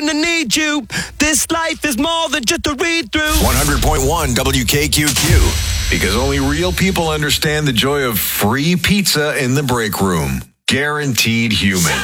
gonna need you. This life is more than just a read-through. 100.1 WKQQ. Because only real people understand the joy of free pizza in the break room. Guaranteed human.